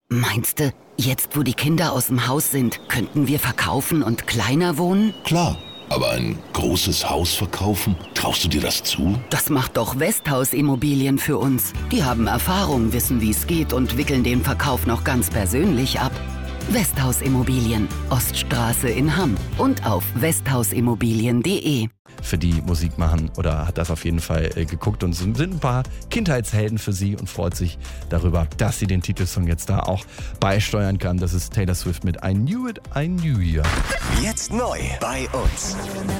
Meinst du, jetzt wo die Kinder aus dem Haus sind, könnten wir verkaufen und kleiner wohnen? Klar, aber ein großes Haus verkaufen? Traust du dir das zu? Das macht doch Westhaus Immobilien für uns. Die haben Erfahrung, wissen, wie es geht und wickeln den Verkauf noch ganz persönlich ab. Westhaus Immobilien, Oststraße in Hamm und auf westhausimmobilien.de. Für die Musik machen oder hat das auf jeden Fall geguckt und sind ein paar Kindheitshelden für sie und freut sich darüber, dass sie den Titelsong jetzt da auch beisteuern kann. Das ist Taylor Swift mit I Knew It, I Knew You. Jetzt neu bei uns.